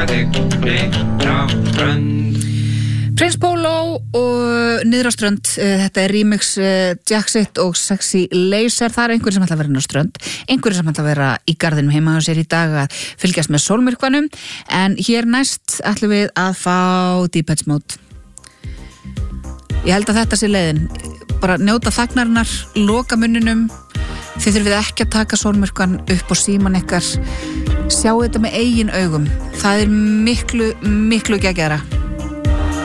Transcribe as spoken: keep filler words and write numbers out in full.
þig niður á strönd. Prince Polo og Niður á strönd, þetta er remix Jackset og Sexy Laser. Það er einhverjir sem ætla að vera inn á strönd, einhverjir sem ætla að vera í garðinum heima og sér í dag að fylgjast með sólmyrkvanum. En hér næst ætlum við að fá Depeche Mode. Ég held að þetta sé leiðin, bara njóta þagnarinnar, loka munninum. Þið þurfið ekki að taka sólmyrkvan upp á síman ykkar, sjá þetta með eigin augum. Það er miklu, miklu geggjara.